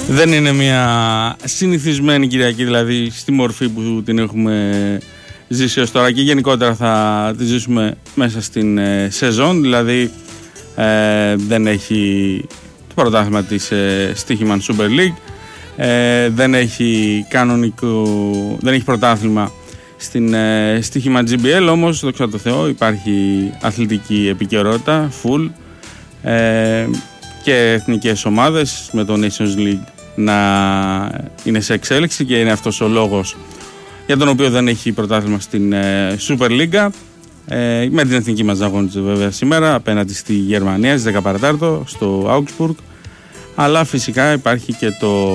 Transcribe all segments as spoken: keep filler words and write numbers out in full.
Δεν είναι μια συνηθισμένη Κυριακή, δηλαδή στη μορφή που την έχουμε ζήσει ως τώρα, και γενικότερα θα τη ζήσουμε μέσα στην ε, σεζόν. Δηλαδή ε, δεν έχει το πρωτάθλημα της ε, Stoichman Super League, ε, δεν έχει κανονικό, δεν έχει πρωτάθλημα στην ε, Stoichman τζι μπι ελ, όμως δόξα τω Θεώ υπάρχει αθλητική επικαιρότητα full, ε, και εθνικές ομάδες με το Nations League να είναι σε εξέλιξη, και είναι αυτός ο λόγος για τον οποίο δεν έχει πρωτάθλημα στην ε, Super League, ε, με την εθνική μας αγώνιζε βέβαια σήμερα απέναντι στη Γερμανία στις δέκα παρά τέταρτο στο Augsburg. Αλλά φυσικά υπάρχει και το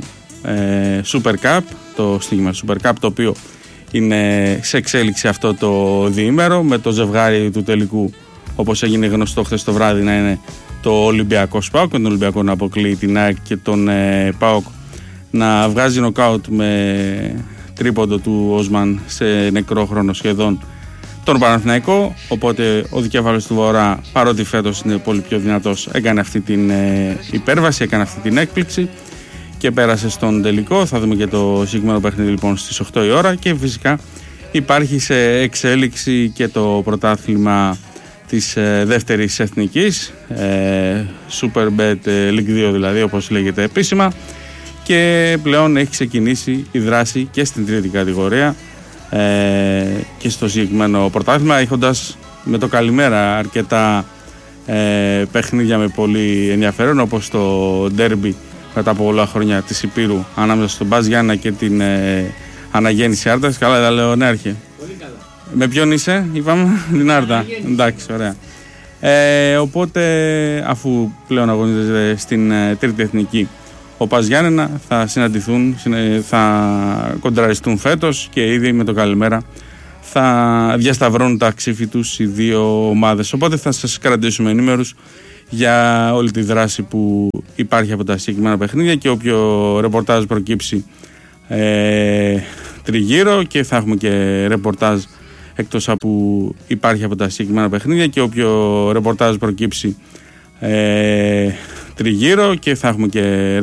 ε, Super Cup, το Stoichman Super Cup, το οποίο είναι σε εξέλιξη αυτό το διήμερο, με το ζευγάρι του τελικού, όπως έγινε γνωστό χθες το βράδυ, να είναι το Ολυμπιακός ΠΑΟΚ, με τον Ολυμπιακό να αποκλείει την ΑΕΚ και τον ε, ΠΑΟΚ να βγάζει νοκάουτ με τρίποντο του Όσμαν σε νεκρό χρόνο σχεδόν τον Παναθηναϊκό. Οπότε ο δικέφαλος του Βορρά, παρότι φέτος είναι πολύ πιο δυνατός, έκανε αυτή την ε, υπέρβαση, έκανε αυτή την έκπληξη και πέρασε στον τελικό. Θα δούμε και το συγκεκριμένο παιχνίδι λοιπόν στις οκτώ η ώρα, και φυσικά υπάρχει σε εξέλιξη και το πρωτάθλημα της ε, δεύτερης εθνικής, ε, Superbet ε, League δύο δηλαδή, όπως λέγεται επίσημα, και πλέον έχει ξεκινήσει η δράση και στην τρίτη κατηγορία ε, και στο συγκεκριμένο πρωτάθλημα, έχοντας με το καλημέρα αρκετά ε, παιχνίδια με πολύ ενδιαφέρον, όπως το ντέρμπι μετά από πολλά χρόνια της Υπήρου ανάμεσα στον Μπάζ Γιάννα και την ε, Αναγέννηση Άρτας. Καλά τα λέω, Νέαρχε? Πολύ καλά. Με ποιον είσαι, είπαμε? Την Άρτα. Εντάξει, ωραία. Ε, οπότε, αφού πλέον αγωνίζεται στην ε, τρίτη εθνική ο Πας Γιάννενα, θα συναντηθούν, θα κοντραριστούν φέτος, και ήδη με το καλημέρα θα διασταυρώνουν τα ξύφη τους οι δύο ομάδες. Οπότε θα σας κρατήσουμε ενήμερους για όλη τη δράση που υπάρχει από τα συγκεκριμένα παιχνίδια και όποιο ρεπορτάζ προκύψει ε, τριγύρω, και θα έχουμε και ρεπορτάζ εκτός από που υπάρχει από τα συγκεκριμένα παιχνίδια και όποιο ρεπορτάζ προκύψει ε, τριγύρω, και θα έχουμε και